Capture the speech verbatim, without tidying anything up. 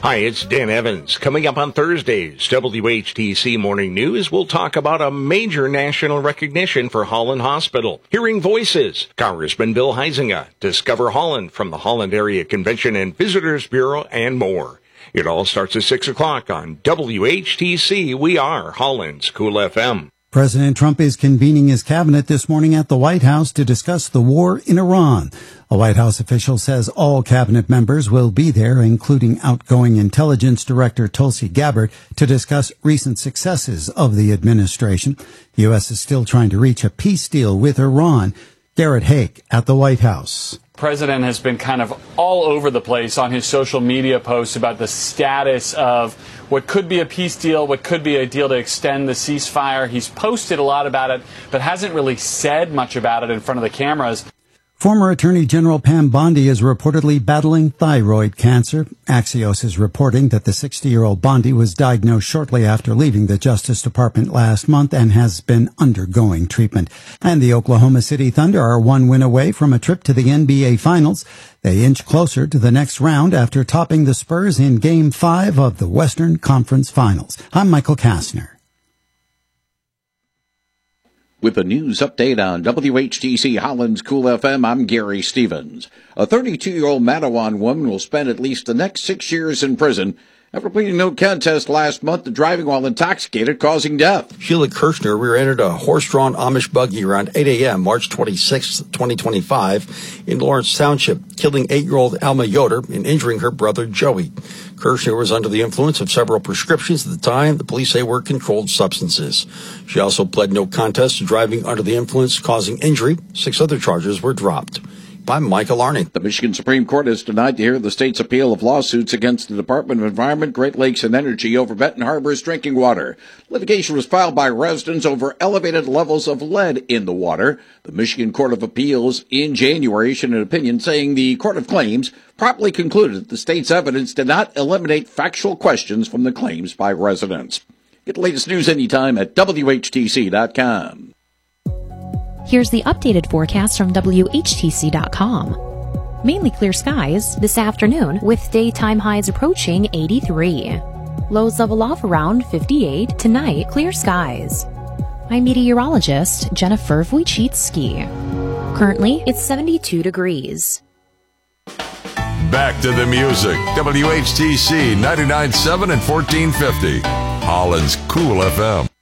Hi, it's Dan Evans. Coming up on Thursday's W H T C Morning News, we'll talk about a major national recognition for Holland Hospital. Hearing Voices, Congressman Bill Huizenga, Discover Holland from the Holland Area Convention and Visitors Bureau, and more. It all starts at six o'clock on W H T C. We are Holland's Cool F M. President Trump is convening his cabinet this morning at the White House to discuss the war in Iran. A White House official says all cabinet members will be there, including outgoing intelligence director Tulsi Gabbard, to discuss recent successes of the administration. The U S is still trying to reach a peace deal with Iran. Garrett Haake at the White House. The president has been kind of all over the place on his social media posts about the status of what could be a peace deal, what could be a deal to extend the ceasefire. He's posted a lot about it, but hasn't really said much about it in front of the cameras. Former Attorney General Pam Bondi is reportedly battling thyroid cancer. Axios is reporting that the sixty-year-old Bondi was diagnosed shortly after leaving the Justice Department last month and has been undergoing treatment. And the Oklahoma City Thunder are one win away from a trip to the N B A Finals. They inch closer to the next round after topping the Spurs in Game five of the Western Conference Finals. I'm Michael Kastner. With a news update on W H T C Holland's Cool F M, I'm Gary Stevens. A thirty-two-year-old Matawan woman will spend at least the next six years in prison after pleading no contest last month to driving while intoxicated, causing death. Sheila Kirshner rear-ended a horse-drawn Amish buggy around eight a.m. March twenty-sixth, twenty twenty-five in Lawrence Township, killing eight-year-old Alma Yoder and injuring her brother Joey. Kirshner was under the influence of several prescriptions at the time the police say were controlled substances. She also pled no contest to driving under the influence causing injury. Six other charges were dropped. I'm Michael Arney. The Michigan Supreme Court has denied to hear the state's appeal of lawsuits against the Department of Environment, Great Lakes, and Energy over Benton Harbor's drinking water. Litigation was filed by residents over elevated levels of lead in the water. The Michigan Court of Appeals in January issued an opinion saying the Court of Claims properly concluded that the state's evidence did not eliminate factual questions from the claims by residents. Get the latest news anytime at W H T C dot com. Here's the updated forecast from W H T C dot com. Mainly clear skies this afternoon with daytime highs approaching eighty-three. Lows level off around fifty-eight. Tonight, clear skies. I'm meteorologist Jennifer Wojcicki. Currently, it's seventy-two degrees. Back to the music. W H T C ninety-nine point seven and fourteen fifty. Holland's Cool F M.